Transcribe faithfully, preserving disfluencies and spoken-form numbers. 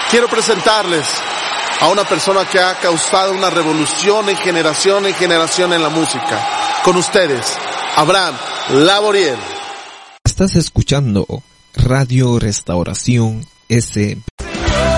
quiero presentarles a una persona que ha causado una revolución en generación en generación en la música. Con ustedes, Abraham Laboriel. Estás escuchando Radio Restauración S.